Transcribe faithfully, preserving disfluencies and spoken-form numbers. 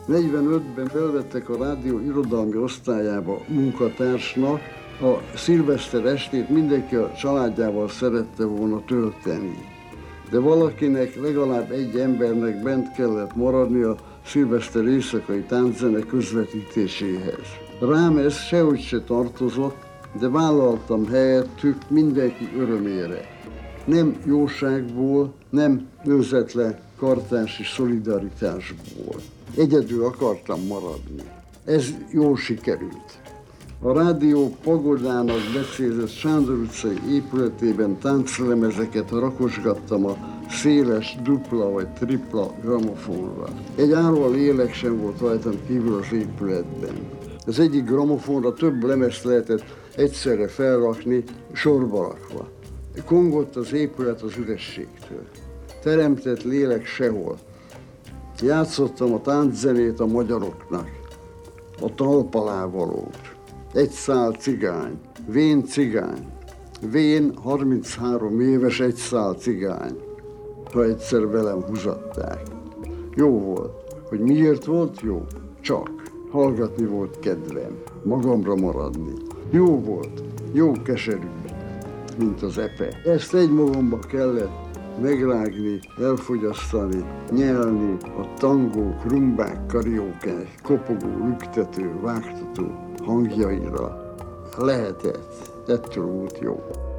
negyvenötben felvettek a rádió irodalmi osztályába munkatársnak, a szilveszter estét mindenki a családjával szerette volna tölteni. De valakinek, legalább egy embernek bent kellett maradni a szilveszter éjszakai tánczene közvetítéséhez. Rám ez sehogy se tartozott, de vállaltam helyettük mindenki örömére. Nem jóságból, nem őzetlen kartási szolidaritásból. Egyedül akartam maradni. Ez jól sikerült. A rádió pagodának becézett Sándor utcai épületében tánclemezeket rakosgattam a széles, dupla vagy tripla gramofonra. Egy árva lélek sem volt rajtam kívül az épületben. Az egyik gramofonra több lemezt lehetett egyszerre felrakni, sorba rakva. Kongott az épület az ürességtől. Teremtett lélek sehol. Játszottam a tánczenét a magyaroknak, a talpalávalót. Egy szál cigány, vén cigány, vén harminchárom éves egy szál cigány, ha egyszer velem húzatták. Jó volt. Hogy miért volt jó? Csak. Hallgatni volt kedvem, magamra maradni. Jó volt, jó keserű, mint az epe. Ezt egymagamba kellett megrágni, elfogyasztani, nyelni a tangók, rumbák, kariókák, kopogó, lüktető, vágtató hangjaira. Lehetett, ettől volt jó.